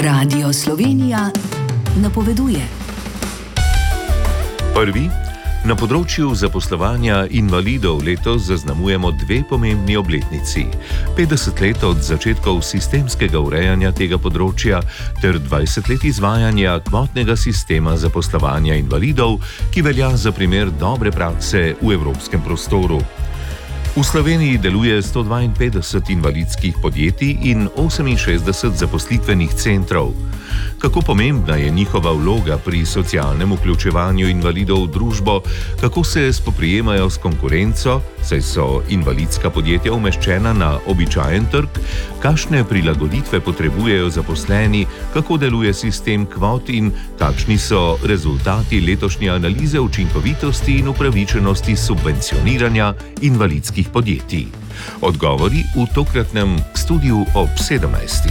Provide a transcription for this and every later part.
Radio Slovenija napoveduje. Prvi, na področju zaposlovanja invalidov letos zaznamujemo dve pomembni obletnici. 50 let od začetkov sistemskega urejanja tega področja ter 20 let izvajanja kvotnega sistema zaposlovanja invalidov, ki velja za primer dobre prakse v evropskem prostoru. V Sloveniji deluje 152 invalidskih podjetij in 68 zaposlitvenih centrov. Kako pomembna je njihova vloga pri socialnem vključevanju invalidov v družbo, kako se spoprijemajo s konkurenco, saj so invalidska podjetja umeščena na običajen trg, kakšne prilagoditve potrebujejo zaposleni, kako deluje sistem kvot in kakšni so rezultati letošnje analize učinkovitosti in upravičenosti subvencioniranja invalidskih podjetij. Odgovori v tokratnem studiu ob 17.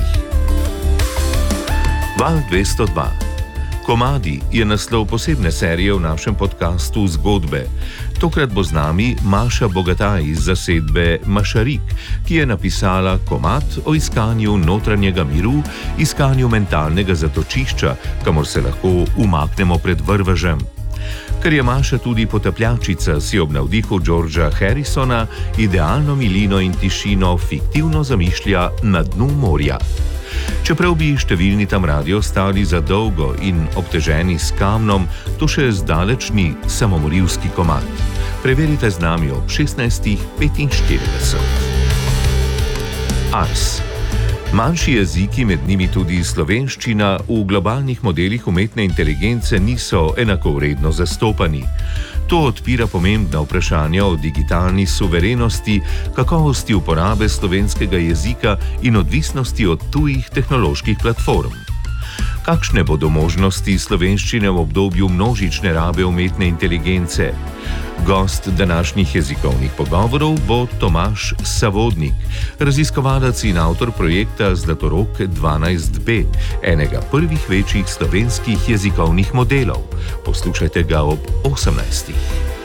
Val 202. Komadi je naslov posebne serije v našem podkastu Zgodbe. Tokrat bo z nami Maša Bogataj iz zasedbe Mašarik, ki je napisala komad o iskanju notranjega miru, iskanju mentalnega zatočišča, kamor se lahko umaknemo pred vrvežem. Ker je Maša tudi potapljačica, si ob navdihu Georgea Harrisona idealno milino in tišino fiktivno zamišlja na dnu morja. Čeprav bi številni tam radi ostali za dolgo in obteženi s kamnom, to še zdaleč ni samomorilski komad. Preverite z nami ob 16:45. Ars. Manjši jeziki, med njimi tudi slovenščina, v globalnih modelih umetne inteligence niso enakovredno zastopani. To odpira pomembna vprašanja o digitalni suverenosti, kakovosti uporabe slovenskega jezika in odvisnosti od tujih tehnoloških platform. Kakšne bodo možnosti slovenščine v obdobju množične rabe umetne inteligence? Gost današnjih jezikovnih pogovorov bo Tomaž Savodnik, raziskovalec in avtor projekta Zlatorog 12b, enega prvih večjih slovenskih jezikovnih modelov. Poslušajte ga ob 18.